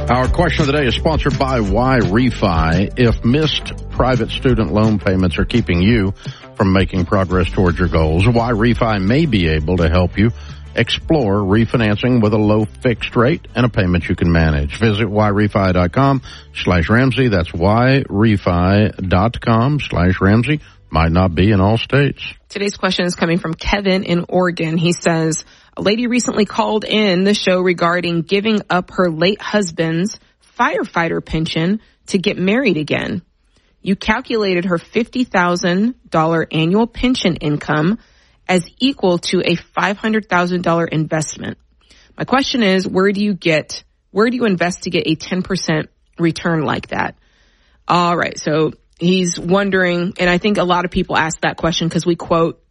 Our question of the day is sponsored by YRefi. If missed private student loan payments are keeping you from making progress towards your goals, YRefi may be able to help you explore refinancing with a low fixed rate and a payment you can manage. Visit YRefi.com/Ramsey. That's YRefi.com/Ramsey. Might not be in all states. Today's question is coming from Kevin in Oregon. He says, a lady recently called in the show regarding giving up her late husband's firefighter pension to get married again. You calculated her $50,000 annual pension income as equal to a $500,000 investment. My question is, where do you invest to get a 10% return like that? All right. So he's wondering, and I think a lot of people ask that question because we quote,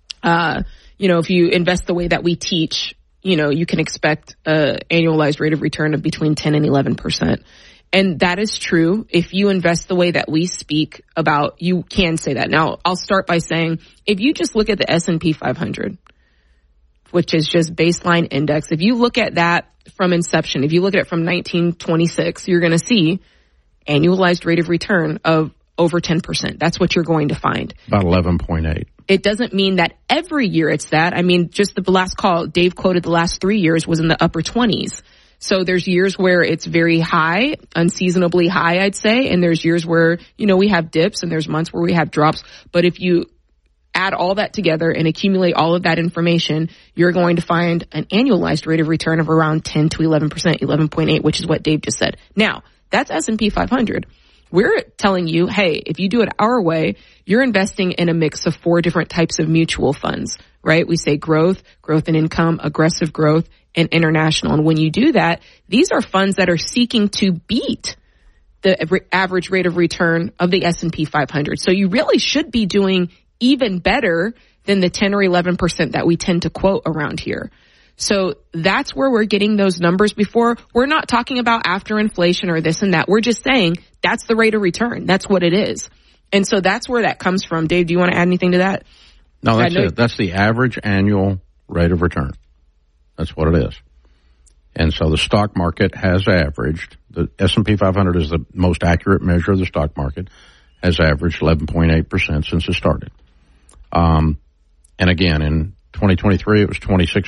if you invest the way that we teach, you can expect an annualized rate of return of between 10 and 11%. And that is true. If you invest the way that we speak about, you can say that. Now, I'll start by saying, if you just look at the S&P 500, which is just baseline index, if you look at that from inception, if you look at it from 1926, you're going to see annualized rate of return of over 10%. That's what you're going to find. About 11.8. It doesn't mean that every year it's that. I mean, just the last call, Dave quoted the last 3 years was in the upper 20s. So there's years where it's very high, unseasonably high, I'd say. And there's years where, we have dips and there's months where we have drops. But if you add all that together and accumulate all of that information, you're going to find an annualized rate of return of around 10 to 11%, 11.8, which is what Dave just said. Now, that's S&P 500. We're telling you, hey, if you do it our way, you're investing in a mix of 4 different types of mutual funds, right? We say growth and income, aggressive growth, and international. And when you do that, these are funds that are seeking to beat the average rate of return of the S&P 500. So you really should be doing even better than the 10 or 11% that we tend to quote around here. So that's where we're getting those numbers before. We're not talking about after inflation or this and that. We're just saying that's the rate of return. That's what it is. And so that's where that comes from. Dave, do you want to add anything to that? No, that's it. That's the average annual rate of return. That's what it is. And so the stock market has averaged, the S&P 500 is the most accurate measure of the stock market, has averaged 11.8% since it started. And again, in 2023, it was 26%.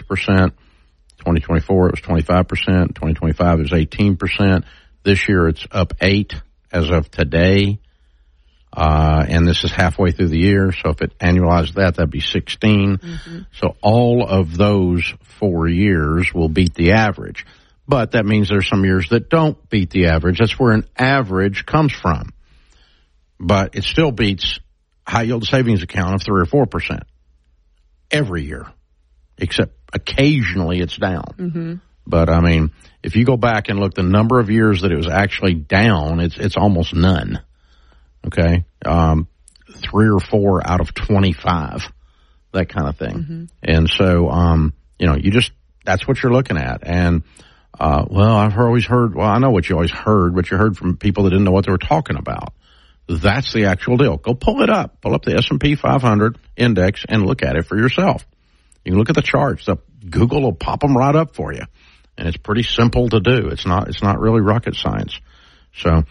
2024, it was 25%. 2025, it was 18%. This year, it's up 8 as of today. And this is halfway through the year. So if it annualized that, that'd be 16. Mm-hmm. So all of those 4 years will beat the average. But that means there's some years that don't beat the average. That's where an average comes from. But it still beats high yield savings account of 3 or 4% every year, except occasionally it's down. Mm-hmm. But I mean, if you go back and look the number of years that it was actually down, it's almost none. Okay. 3 or 4 out of 25, that kind of thing. Mm-hmm. And so, that's what you're looking at. And, I've always heard, I know what you always heard, but you heard from people that didn't know what they were talking about. That's the actual deal. Go pull it up. Pull up the S&P 500 index and look at it for yourself. You can look at the charts. Google will pop them right up for you. And it's pretty simple to do. It's not really rocket science. So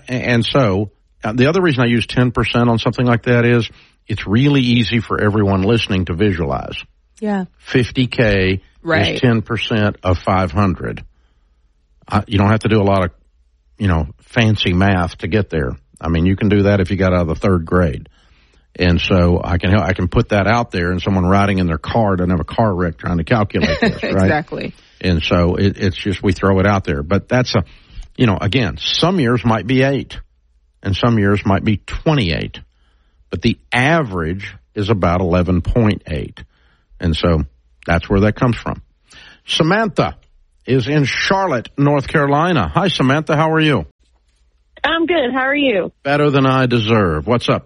the other reason I use 10% on something like that is it's really easy for everyone listening to visualize. Yeah. 50K is 10% of 500. You don't have to do a lot of, fancy math to get there. I mean, you can do that if you got out of the 3rd grade. And so I can put that out there, and someone riding in their car doesn't have a car wreck trying to calculate this, right? Exactly. And so it's just we throw it out there. But that's again, some years might be 8, and some years might be 28. But the average is about 11.8. And so that's where that comes from. Samantha is in Charlotte, North Carolina. Hi, Samantha. How are you? I'm good. How are you? Better than I deserve. What's up?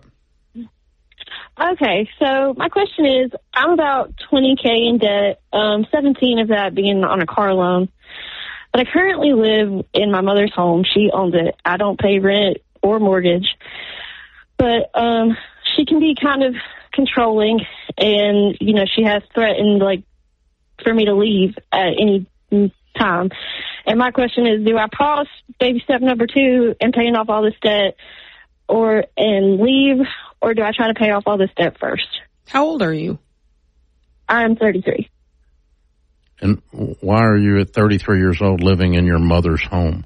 Okay, so my question is, I'm about $20K in debt, 17 of that being on a car loan. But I currently live in my mother's home. She owns it. I don't pay rent or mortgage. But she can be kind of controlling, and, she has threatened, for me to leave at any time. And my question is, do I pause baby step number 2 and paying off all this debt and leave, or do I try to pay off all this debt first? How old are you? I'm 33. And why are you at 33 years old living in your mother's home?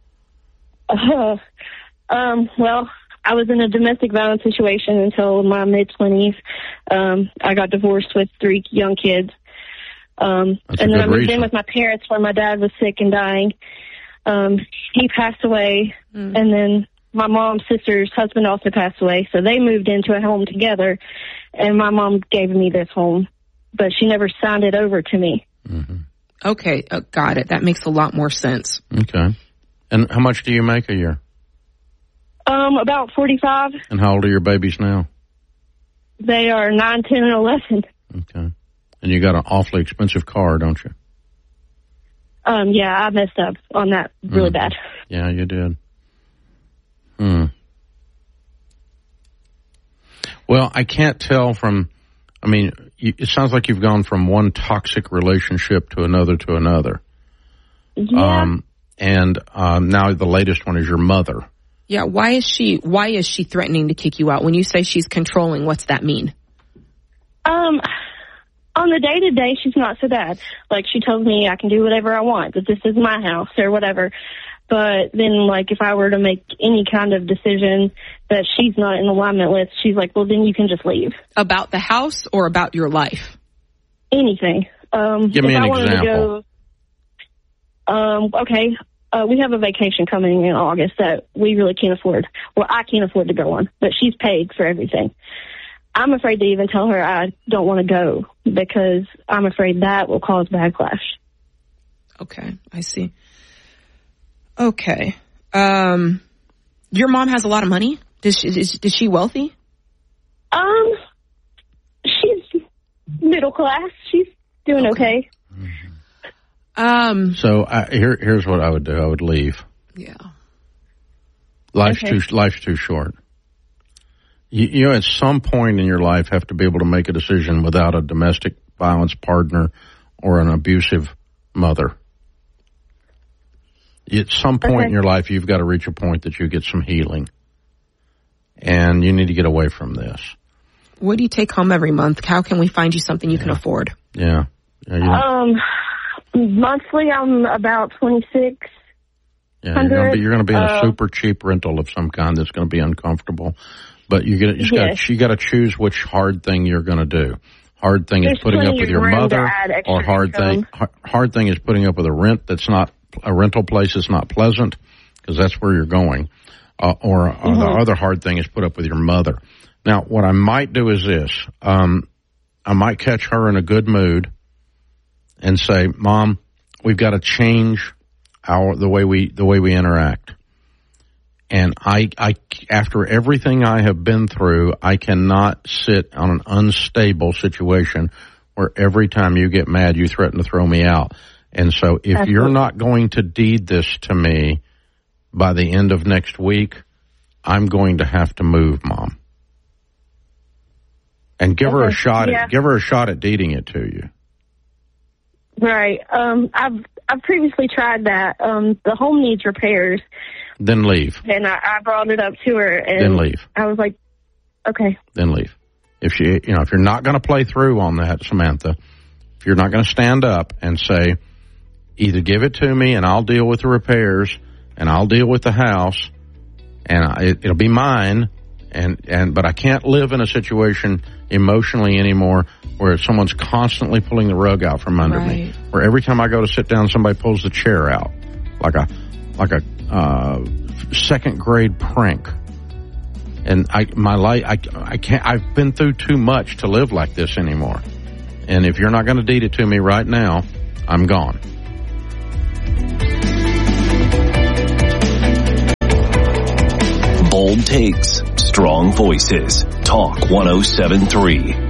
Well, I was in a domestic violence situation until my mid-20s. I got divorced with 3 young kids. And then I moved in with my parents when my dad was sick and dying. He passed away, and then my mom's sister's husband also passed away, so they moved into a home together, and my mom gave me this home, but she never signed it over to me. Mm-hmm. Okay, got it. That makes a lot more sense. Okay. And how much do you make a year? About 45. And how old are your babies now? They are 9, 10, and 11. Okay. And you got an awfully expensive car, don't you? Yeah, I messed up on that really bad. Yeah, you did. Well, I can't tell from, it sounds like you've gone from one toxic relationship to another. Yeah. And now the latest one is your mother. Yeah, why is she threatening to kick you out? When you say she's controlling, what's that mean? On the day-to-day, she's not so bad. Like, she tells me I can do whatever I want, that this is my house or whatever. But then, like, if I were to make any kind of decision that she's not in alignment with, she's like, well, then you can just leave. About the house or about your life? Anything. Give me an example. Okay. We have a vacation coming in August that we really can't afford. Well, I can't afford to go on, but she's paid for everything. I'm afraid to even tell her I don't want to go because I'm afraid that will cause backlash. Okay, I see. Okay. Your mom has a lot of money? Is she wealthy? She's middle class. She's doing okay. So here's what I would do. I would leave. Yeah. Life's too short. You at some point in your life have to be able to make a decision without a domestic violence partner or an abusive mother. At some point in your life, you've got to reach a point that you get some healing. And you need to get away from this. What do you take home every month? How can we find you something you can afford? Yeah. Monthly, I'm about $2,600. Yeah, you're going to be in a super cheap rental of some kind that's going to be uncomfortable. But you got to choose which hard thing you're going to do. Hard thing is putting up with your mother, or hard thing is putting up with a rent that's not a rental place that's not pleasant, because that's where you're going. Or the other hard thing is put up with your mother. Now, what I might do is this: I might catch her in a good mood and say, "Mom, we've got to change the way we interact." And I after everything I have been through, I cannot sit on an unstable situation where every time you get mad, you threaten to throw me out. And so if you're not going to deed this to me by the end of next week, I'm going to have to move, Mom. And give her a shot at deeding it to you. Right. I've previously tried that. The home needs repairs. Then leave. And I brought it up to her, and then leave. I was like, okay. Then leave. If you're not going to play through on that, Samantha, if you're not going to stand up and say, either give it to me and I'll deal with the repairs and I'll deal with the house and it'll be mine, but I can't live in a situation emotionally anymore where someone's constantly pulling the rug out from under me. Where every time I go to sit down, somebody pulls the chair out like a second grade prank. And I've been through too much to live like this anymore. And if you're not going to deed it to me right now, I'm gone. Bold takes, strong voices. Talk 107.3.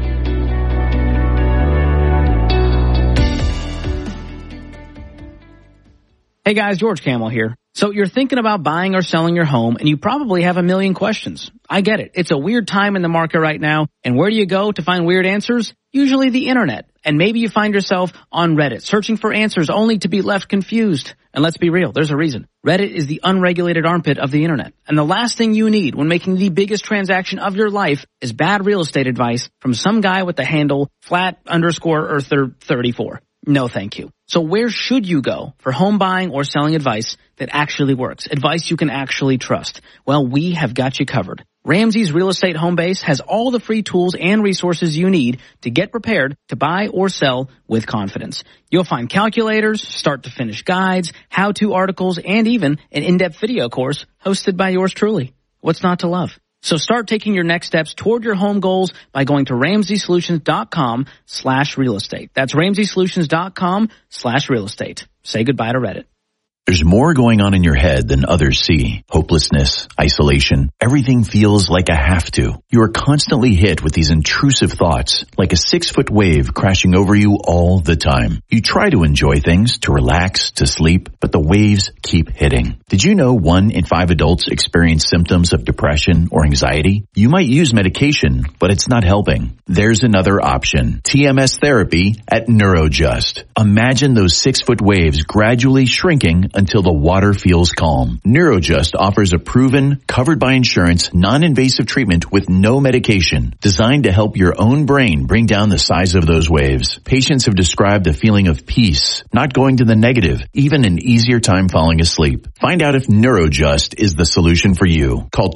Hey guys, George Camel here. So you're thinking about buying or selling your home and you probably have a million questions. I get it. It's a weird time in the market right now. And where do you go to find weird answers? Usually the internet. And maybe you find yourself on Reddit searching for answers only to be left confused. And let's be real, there's a reason. Reddit is the unregulated armpit of the internet. And the last thing you need when making the biggest transaction of your life is bad real estate advice from some guy with the handle flat_earther34. No, thank you. So where should you go for home buying or selling advice that actually works? Advice you can actually trust? Well, we have got you covered. Ramsey's Real Estate Home Base has all the free tools and resources you need to get prepared to buy or sell with confidence. You'll find calculators, start-to-finish guides, how-to articles, and even an in-depth video course hosted by yours truly. What's not to love? So start taking your next steps toward your home goals by going to RamseySolutions.com/real estate. That's RamseySolutions.com/real estate. Say goodbye to Reddit. There's more going on in your head than others see. Hopelessness, isolation, everything feels like a have to. You are constantly hit with these intrusive thoughts, like a 6-foot wave crashing over you all the time. You try to enjoy things, to relax, to sleep, but the waves keep hitting. Did you know 1 in 5 adults experience symptoms of depression or anxiety? You might use medication, but it's not helping. There's another option. TMS therapy at Neurojust. Imagine those 6-foot waves gradually shrinking until the water feels calm. Neurojust offers a proven, covered by insurance, non-invasive treatment with no medication, designed to help your own brain bring down the size of those waves. Patients have described a feeling of peace, not going to the negative, even an easier time falling asleep. Find out if Neurojust is the solution for you. Call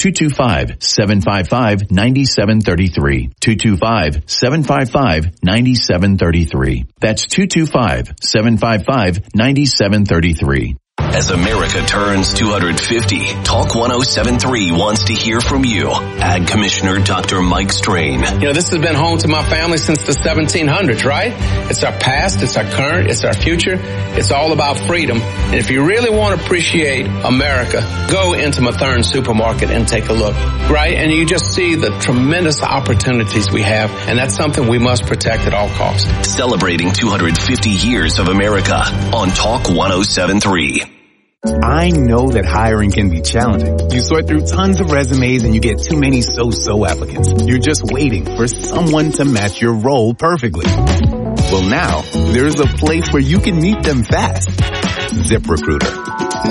225-755-9733. 225-755-9733. That's 225-755-9733. As America turns 250, Talk 1073 wants to hear from you. Ag Commissioner Dr. Mike Strain. You know, this has been home to my family since the 1700s, right? It's our past, it's our current, it's our future. It's all about freedom. And if you really want to appreciate America, go into Mathern Supermarket and take a look, right? And you just see the tremendous opportunities we have, and that's something we must protect at all costs. Celebrating 250 years of America on Talk 1073. I know that hiring can be challenging. You sort through tons of resumes and you get too many so-so applicants. You're just waiting for someone to match your role perfectly. Well, now there's a place where you can meet them fast. ZipRecruiter.